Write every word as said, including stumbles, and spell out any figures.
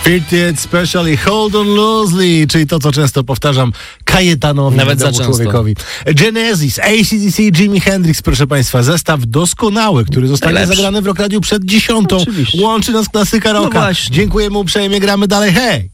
Fiftieth Special i Hold On Loosely, czyli to, co często powtarzam Kajetanowi, nawet za często. człowiekowi. Genesis, A C D C, Jimi Hendrix, proszę Państwa, zestaw doskonały, który zostanie Najlepszy. zagrany w Rok Radiu przed dziesiątą. Oczywiście. Łączy nas klasyka rocka. No właśnie. Dziękujemy uprzejmie, gramy dalej, hej!